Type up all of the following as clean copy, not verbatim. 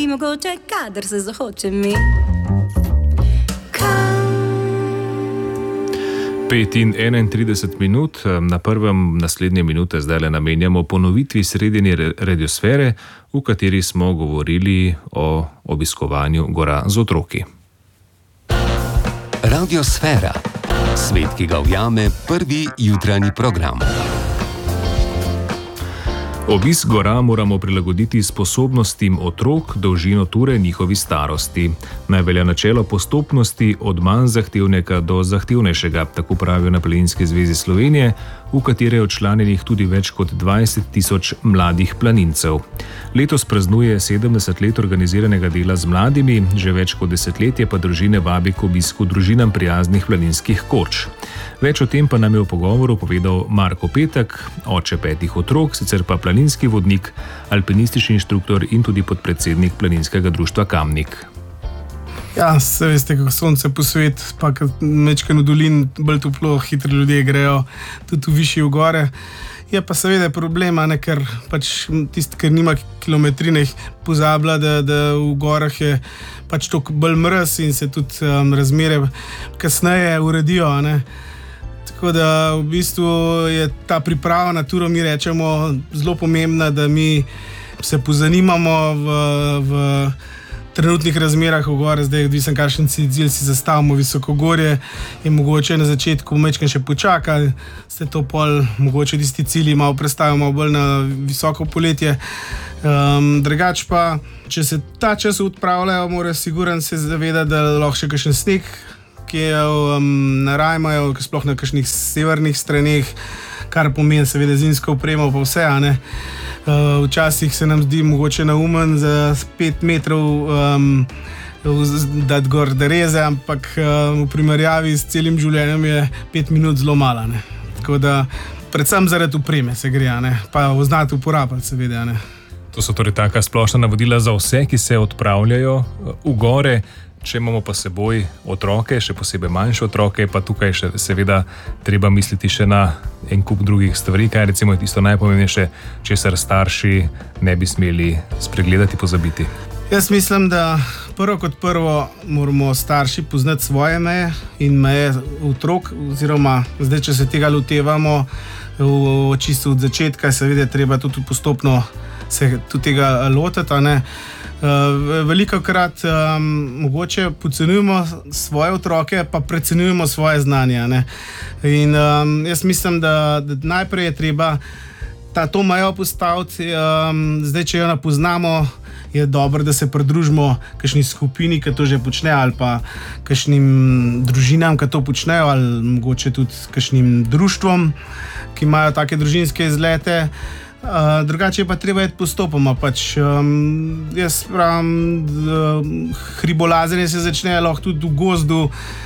ali mogoče kadar se zahoče mi. 5:31, na prvem naslednje minute zdaj le namenjamo ponovitvi srednje radiosfere, v kateri smo govorili o obiskovanju gora z otroki. Radiosfera, svet, ki ga ujame prvi jutranji program. Obisk gora moramo prilagoditi sposobnostim otrok, dolžino ture njihovi starosti. Naj velja načelo postopnosti od manj zahtevnega do zahtevnejšega, tako pravijo na Planinski zvezi Slovenije, v katere je včlanjenih tudi več kot 20.000 mladih planincev. Letos praznuje 70 let organiziranega dela z mladimi, že več kot desetletje pa družine vabi k obisku družinam prijaznih planinskih koč. Več o tem pa nam je v pogovoru povedal Marko Petek, oče 5 otrok, sicer pa planinski vodnik, alpinistični inštruktor in tudi podpredsednik Planinskega društva Kamnik. Ja, se veste, kako sonce po svet, pa mečkano dolin, bolj toplo, hitro ljudje grejo tudi v višje v gore. Je pa seveda problema, ker pač tisti, ker nima kilometrine, pozablja, da v gorah je pač toliko bolj mraz in se tudi razmere kasneje uredijo. Tako da v bistvu je ta priprava na turo, mi rečemo, zelo pomembna, da mi se pozanimamo v trenutnih razmerah v gore, zdaj odvisen kakšen cilj si zastavimo, visokogorje je mogoče na začetku mečken še počakali, ste to pol mogoče tisti cilji malo prestavimo bolj na visoko poletje. Drugač pa, če se ta čas odpravljajo, mora siguran se zavedati, da lahko še kakšen sneg, ki je narajmajo, sploh na kakšnih severnih straneh, kar pomeni seveda zimsko opremo pa vse, Včasih se nam zdi mogoče naumen za 5 metrov dati gor dereze, ampak v primerjavi s celim življenjem je 5 minut zelo malo. Tako da predvsem zaradi opreme se gre, pa znati uporabljati seveda. To so torej taka splošna navodila za vse, ki se odpravljajo v gore. Če imamo pa seboj otroke, še posebej manjše otroke, pa tukaj še seveda treba misliti še na en kup drugih stvari, kaj recimo je tisto najpomembnejše, česar starši ne bi smeli spregledati, pozabiti. Jaz mislim, da prvo kot prvo moramo starši poznati svoje meje in meje otrok, oziroma zdaj, če se tega lotevamo čisto od začetka, seveda treba tudi postopno se tudi tega lotiti, Velikokrat mogoče podcenjujemo svoje otroke, pa precenjujemo svoje znanje. In jaz mislim, da najprej je treba to mejo postaviti. Zdaj, če jo napoznamo, je dobro, da se pridružimo kakšni skupini, ki to že počne, ali pa kakšnim družinam, ki to počnejo, ali mogoče tudi kakšnim društvom, ki imajo take družinske izlete. Drugače pa treba iti postopoma. Jaz pravim, hribolazenje se začne lahko tudi v gozdu,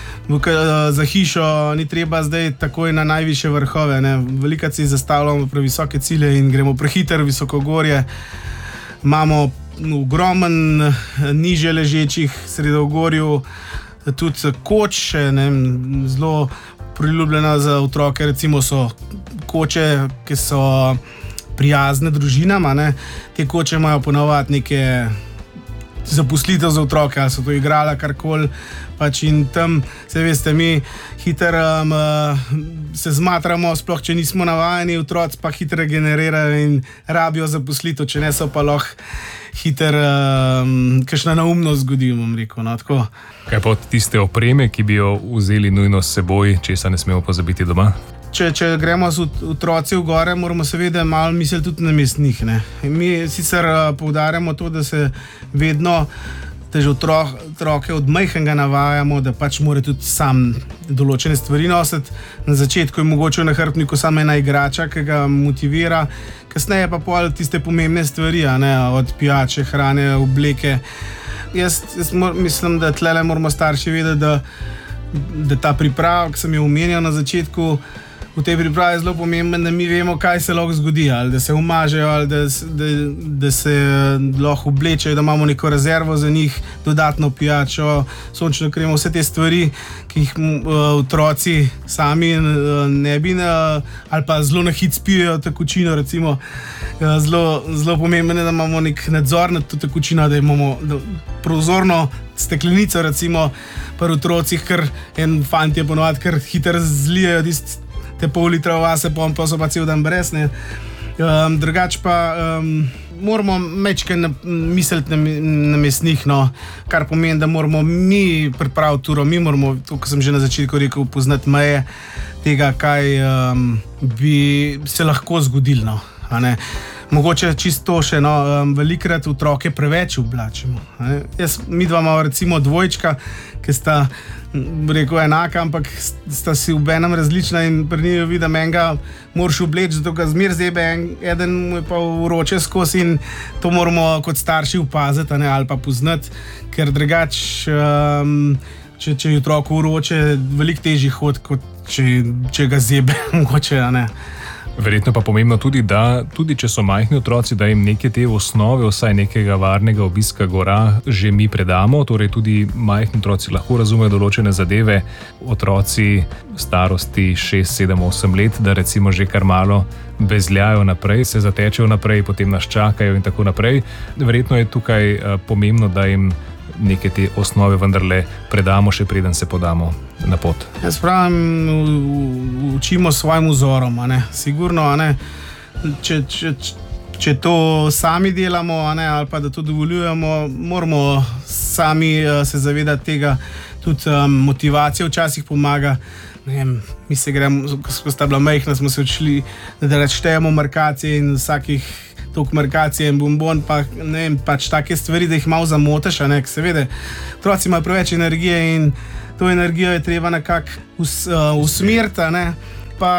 za hišo, ni treba zdaj takoj na najvišje vrhove. Velikokrat si zastavljamo previsoke cilje in gremo prehiter visokogorje. Imamo ogromen nižje ležečih sredogorju, tudi koč, zelo priljubljena za otroke, recimo so koče, ki so prijazne družinam, Te koče imajo ponovadi neke zaposlitev za otroke, ali so to igrala karkoli, in tam, se veste, mi hitro se zmatramo, sploh če nismo navajeni, otroci pa hitro generirajo in rabijo zaposlitev, če ne so pa lahko hitro kakšna neumnost zgodi, bom rekel. Tako. Kaj pa od tiste opreme, ki bi jo vzeli nujno s seboj, česa ne smemo pozabiti doma? Če gremo z otroci v gore, moramo seveda malo misliti tudi na mestnih. Mi sicer poudarjamo to, da se vedno že otroke od majhnega navajamo, da pač mora tudi sam določene stvari nositi. Na začetku je mogoče v nahrbtniku samo ena igrača, ki ga motivira, kasneje pa pol tiste pomembne stvari, od pijače, hrane, obleke. Jaz mislim, da tlele moramo starši vedeti, da ta priprava, ki sem jo omenjal na začetku, v tej pripravi zelo pomembno, da mi vemo, kaj se lahko zgodi, ali da se umažejo, ali da se lahko oblečejo, da imamo neko rezervo za njih, dodatno pijačo, sončno kremo, vse te stvari, ki jih otroci sami ne bi, ali pa zelo na hit spijo tekočino, recimo. Zelo pomembno je, da imamo nek nadzor nad to tekočino, da imamo prozorno steklenico, recimo pri otrocih, ker en fant je ponovadi, ker hitro zlijejo te pol litra vase, pa so pa cel dan brez, ne. Drugače pa moramo mečkaj misliti namesto njih, no, kar pomeni, da moramo mi pripraviti turo, mi moramo, to, ko sem že na začetku rekel, poznati meje tega, kaj bi se lahko zgodilo, no, a ne. Mogoče čisto še, no, velikrat otroke preveč oblačimo. Mi dva imamo recimo dvojčka, ki sta, rekel, enaka, ampak sta si v enem različna in pri njih vidim enega moraš obleči, zato ga zmer zebe, eden mu je pa vroče skozi in to moramo kot starši opaziti, ali pa poznati, ker drugač, če je otroku vroče, veliko težji hod, kot če ga zebe, mogoče, a ne. Verjetno pa pomembno tudi, da tudi če so majhni otroci, da jim neke te osnove, vsaj nekega varnega obiska gora že mi predamo, torej tudi majhni otroci lahko razumejo določene zadeve, otroci starosti 6, 7, 8 let, da recimo že kar malo bezljajo naprej, se zatečejo naprej, potem nas čakajo in tako naprej. Verjetno je tukaj pomembno, da jim neke te osnove vendarle predamo, še preden se podamo na pot. Jaz pravim, učimo svojim vzorom, a ne. Sigurno, a ne, če to sami delamo, a ne, ali pa da to dovoljujemo, moramo sami se zavedati tega, tudi motivacija včasih pomaga. Ne vem, mi se gremo, ko sta bila majhna, smo se učili, da štejemo markacije in vsakih toliko markacije in bombon, pa ne vem, pač take stvari, da jih malo zamotaš, a ne, seveda, otroci imajo preveč energije in to energijo je treba nekako usmeriti, a ne, pa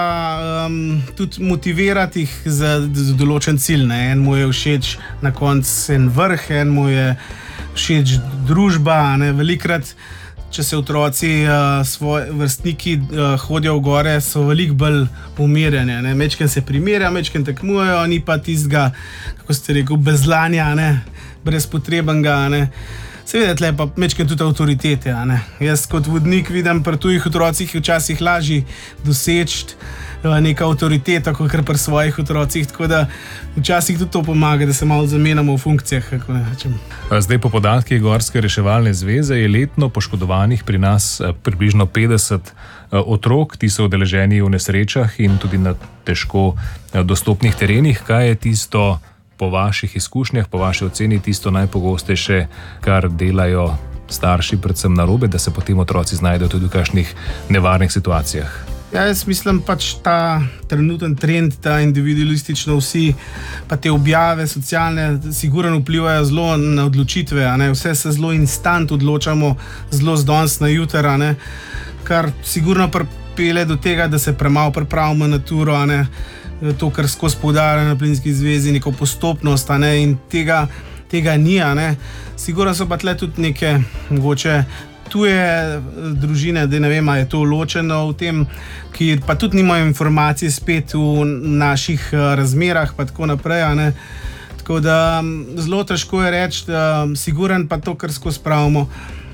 tudi motivirati jih za določen cilj, ne, en mu je všeč na koncu en vrh, en mu je všeč družba, a ne, velikrat, če se otroci, svoji vrstniki hodijo v gore, so veliko bolj umirjeni, ne, mečken se primerja, mečken tekmujejo, ni pa tistega, kako ste rekel, bezlanja, ne, brezpotrebnega, ne. Seveda tle pa mečken tudi avtoritete, a ne. Jaz kot vodnik vidim pri tujih otrocih včasih lažje doseči neka avtoriteta, kot pri svojih otrocih, tako da včasih tudi to pomaga, da se malo zamenjamo v funkcijah, kako ne rečem. Zdaj po podatkih Gorske reševalne zveze je letno poškodovanih pri nas približno 50 otrok, ti so udeleženi v nesrečah in tudi na težko dostopnih terenih. Kaj je tisto po vaših izkušnjah, po vaši oceni, tisto najpogostejše, kar delajo starši predvsem narobe, da se potem otroci znajdejo tudi v kakšnih nevarnih situacijah? Ja, jaz mislim pač ta trenuten trend, ta individualistično vsi, pa te objave socialne, sigurno vplivajo zelo na odločitve, a ne, vse se zelo instant odločamo, zelo z danes na jutr, a ne, kar sigurno pripelje do tega, da se premalo pripravimo na turo, a ne, to, kar skozi poudarja na Plinski zvezi, neko postopnost, a ne, in tega ni, a ne. Sigurno so pa tle tudi neke mogoče tuje družine, da ne vem, je to ločeno v tem, ki pa tudi nimajo informacije spet v naših razmerah, pa tako naprej, a ne. Tako da zelo težko je reči, siguren pa to, kar skozi pravimo,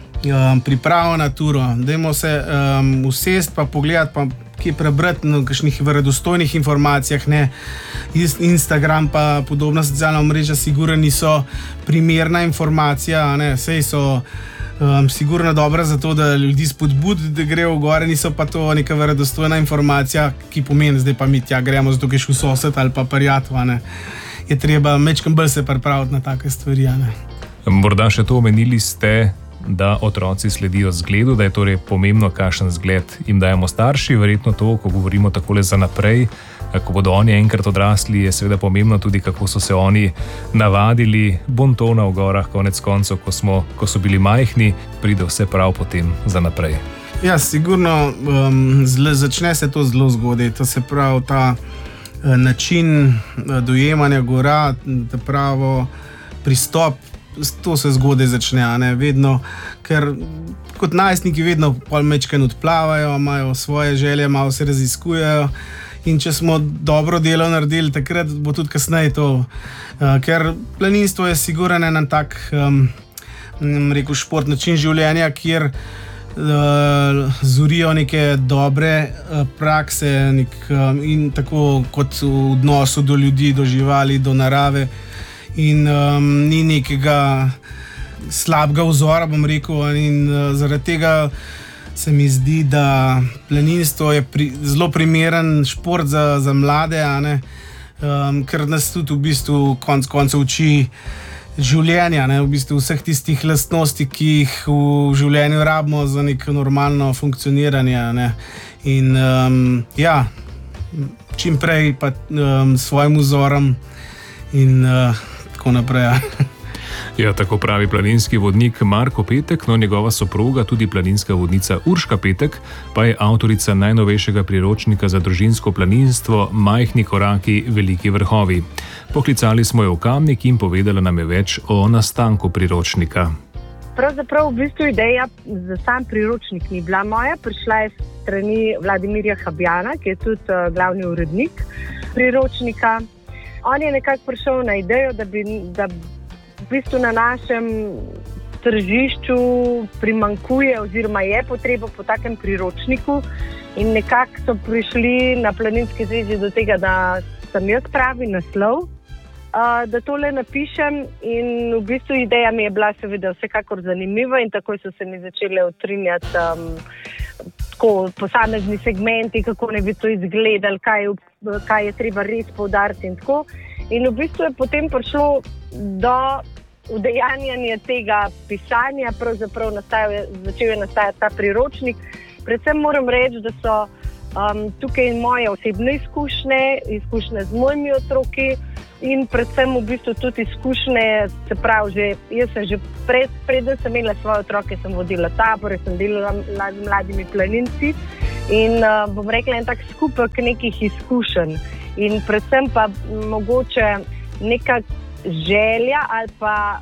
pripravo na turo. Dajmo se usesti pa pogledati, pa kje prebrati na kakšnih verodostojnih informacijah, ne. Instagram pa podobna socialna omrežja sigurno niso primerna informacija, a ne, sej so sigurno dobra za to, da ljudi spodbudi, da grejo v gore, niso pa to neka verodostojna informacija, ki pomeni, zdaj pa mi tja gremo, zato keš v sosed ali pa prijatelj, a ne. Je treba mečkam bolj se pripraviti na take stvari, a ne. Morda še to omenili ste, da otroci sledijo zgledu, da je torej pomembno, kakšen zgled jim dajemo starši. Verjetno to, ko govorimo takole za naprej, ko bodo oni enkrat odrasli, je seveda pomembno tudi, kako so se oni navadili bontona v gorah, konec koncev, ko so bili majhni, pride vse prav potem za naprej. Ja, sigurno začne se to zelo zgodaj, to se pravi ta način dojemanja gora, ta pravo pristop to se zgodaj začne, ne, vedno, ker kot najstniki vedno polmečken odplavajo, imajo svoje želje, malo se raziskujejo in če smo dobro delo naredili, takrat bo tudi kasneje to, ker planinstvo je sigurno en tak, rekel, šport, način življenja, kjer zorijo neke dobre prakse in tako kot v odnosu do ljudi, do živali, do narave in ni nekega slabega vzora, bom rekel, in zaradi tega se mi zdi, da planinstvo je zelo primeren šport za mlade, ker nas tudi v bistvu konec koncev uči življenja, v bistvu vseh tistih lastnosti, ki jih v življenju rabimo za neko normalno funkcioniranje. In čim prej pa svojim vzorom in tako naprej. Ja, tako pravi planinski vodnik Marko Petek, no njegova soproga, tudi planinska vodnica Urška Petek, pa je avtorica najnovejšega priročnika za družinsko planinstvo Majhni koraki, veliki vrhovi. Poklicali smo jo v Kamnik in povedala nam je več o nastanku priročnika. Pravzaprav v bistvu ideja za sam priročnik ni bila moja, prišla je strani Vladimirja Habjana, ki je tudi glavni urednik priročnika. On je nekako prišel na idejo, da v bistvu na našem tržišču primanjkuje oziroma je potreba po takem priročniku in nekako so prišli na Planinski zvezi do tega, da sem jaz pravi naslov, da tole napišem in v bistvu ideja mi je bila seveda vsekakor zanimiva in takoj so se mi začele odtrinjati tako posamezni segmenti, kako ne bi to izgledali, kaj je treba res poudariti in tako. In v bistvu je potem prišlo do udejanjanja tega pisanja, pravzaprav začel je nastajati ta priročnik. Predvsem moram reči, da so tukaj moje osebne izkušnje z mojimi otroki in predvsem v bistvu tudi izkušnje, se pravi, jaz sem že preden sem imela svoje otroke, sem vodila tabore, sem delala z mladimi planinci in bom rekla en tak skupek nekih izkušenj in predvsem pa mogoče neka želja ali pa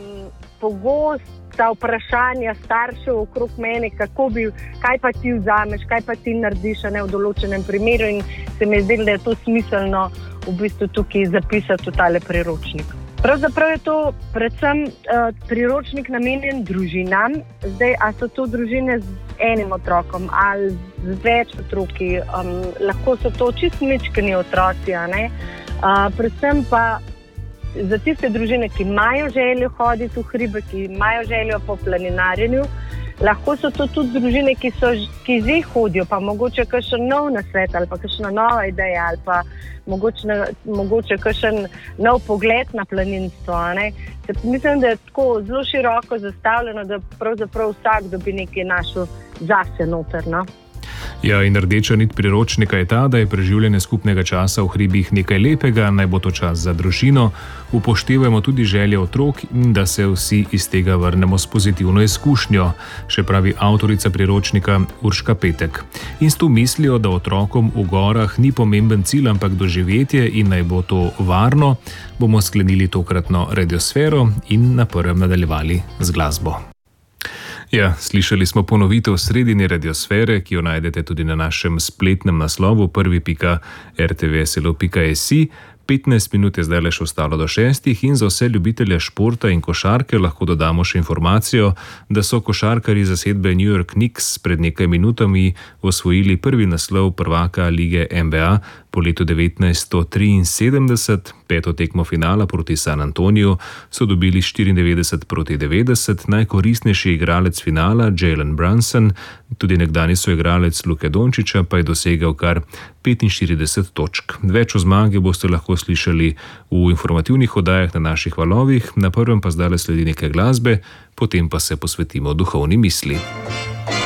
pogosta vprašanja staršev okrog mene, kaj pa ti vzameš, kaj pa ti narediš v določenem primeru in se mi je zdelo, da je to smiselno v bistvu tukaj zapisati v tale priročnik. Pravzaprav je to predvsem priročnik namenjen družinam. Zdaj, a so to družine z enim otrokom ali z več otroki, lahko so to čisto mičkani otroci, predvsem pa za tiste družine, ki imajo željo hoditi v hribe, ki imajo željo po planinarjenju, lahko so to tudi družine, ki že hodijo, pa mogoče kakšen nov nasvet ali pa kakšna nova ideja ali pa mogoče kakšen nov pogled na planinstvo. Mislim, da je tako zelo široko zastavljeno, da pravzaprav vsak dobi nekaj našel zase noter. Ja, in rdeča nit priročnika je ta, da je preživljanje skupnega časa v hribih nekaj lepega, naj bo to čas za družino, upoštevajmo tudi želje otrok in da se vsi iz tega vrnemo s pozitivno izkušnjo, še pravi avtorica priročnika Urška Petek. In s to mislijo, da otrokom v gorah ni pomemben cilj, ampak doživetje in naj bo to varno, bomo sklenili tokratno radiosfero in na prvem nadaljevali z glasbo. Ja, slišali smo ponovitev sredine radiosfere, ki jo najdete tudi na našem spletnem naslovu prvi.rtvslo.si. 15 minut je zdaj le še ostalo do 6 in za vse ljubitelje športa in košarke lahko dodamo še informacijo, da so košarkarji zasedbe New York Knicks pred nekaj minutami osvojili prvi naslov prvaka lige NBA po letu 1973. Peto tekmo finala proti San Antoniju so dobili 94-90, najkoristnejši igralec finala Jalen Brunson, tudi nekdani soigralec Luke Dončića pa je dosegel kar 45 točk. Več o zmagi boste lahko slišali v informativnih oddajah na naših valovih, na prvem pa zdaj sledi nekaj glasbe, potem pa se posvetimo duhovni misli.